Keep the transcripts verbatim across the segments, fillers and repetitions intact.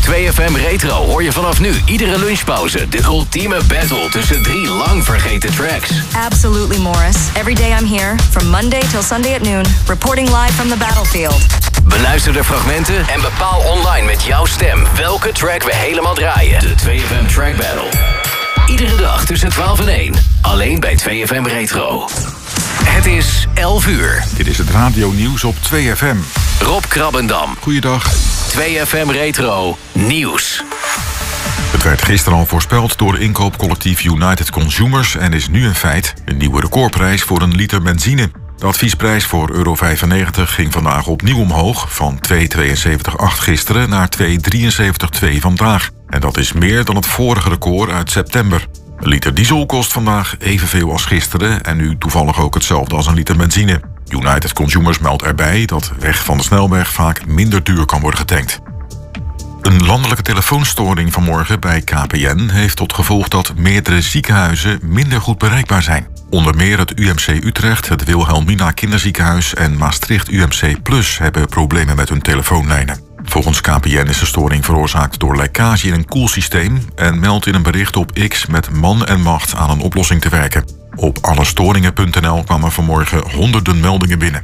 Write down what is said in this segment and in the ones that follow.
twee F M Retro hoor je vanaf nu iedere lunchpauze de ultieme battle tussen drie lang vergeten tracks. Absolutely, Morris. Every day I'm here, from Monday till Sunday at noon, reporting live from the battlefield. Beluister de fragmenten en bepaal online met jouw stem welke track we helemaal draaien. De twee F M Track Battle. Iedere dag tussen twaalf en één. Alleen bij twee F M Retro. Het is elf uur. Dit is het radionieuws op twee F M. Rob Krabbendam. Goeiedag. twee F M Retro Nieuws. Het werd gisteren al voorspeld door inkoopcollectief United Consumers en is nu een feit. Een nieuwe recordprijs voor een liter benzine. De adviesprijs voor euro vijfennegentig ging vandaag opnieuw omhoog, van twee komma tweeënzeventig acht gisteren naar twee komma drieënzeventig twee vandaag. En dat is meer dan het vorige record uit september. Een liter diesel kost vandaag evenveel als gisteren en nu toevallig ook hetzelfde als een liter benzine. United Consumers meldt erbij dat weg van de snelweg vaak minder duur kan worden getankt. Een landelijke telefoonstoring vanmorgen bij K P N heeft tot gevolg dat meerdere ziekenhuizen minder goed bereikbaar zijn. Onder meer het U M C Utrecht, het Wilhelmina Kinderziekenhuis en Maastricht U M C Plus hebben problemen met hun telefoonlijnen. Volgens K P N is de storing veroorzaakt door lekkage in een koelsysteem en meldt in een bericht op X met man en macht aan een oplossing te werken. Op allestoringen punt n l kwamen vanmorgen honderden meldingen binnen.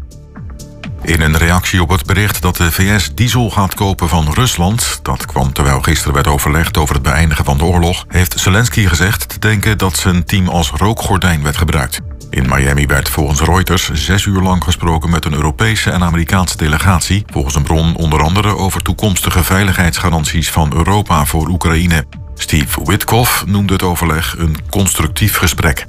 In een reactie op het bericht dat de V S diesel gaat kopen van Rusland, dat kwam terwijl gisteren werd overlegd over het beëindigen van de oorlog, heeft Zelensky gezegd te denken dat zijn team als rookgordijn werd gebruikt. In Miami werd volgens Reuters zes uur lang gesproken met een Europese en Amerikaanse delegatie, volgens een bron onder andere over toekomstige veiligheidsgaranties van Europa voor Oekraïne. Steve Witkoff noemde het overleg een constructief gesprek.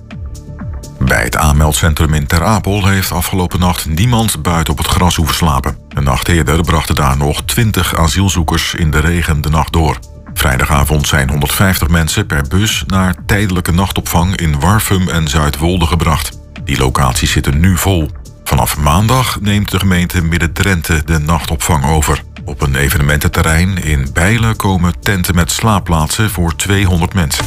Bij het aanmeldcentrum in Ter Apel heeft afgelopen nacht niemand buiten op het gras hoeven slapen. Een nacht eerder brachten daar nog twintig asielzoekers in de regen de nacht door. Vrijdagavond zijn honderdvijftig mensen per bus naar tijdelijke nachtopvang in Warfum en Zuidwolde gebracht. Die locaties zitten nu vol. Vanaf maandag neemt de gemeente Midden-Drenthe de nachtopvang over. Op een evenemententerrein in Bijlen komen tenten met slaapplaatsen voor tweehonderd mensen.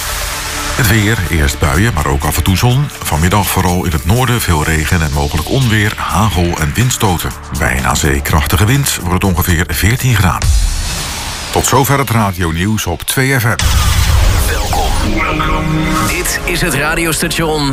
Het weer, eerst buien, maar ook af en toe zon. Vanmiddag vooral in het noorden veel regen en mogelijk onweer, hagel en windstoten. Bij een aan zee krachtige wind wordt het ongeveer veertien graden. Tot zover het radionieuws op twee F M. Welkom. Dit is het radiostation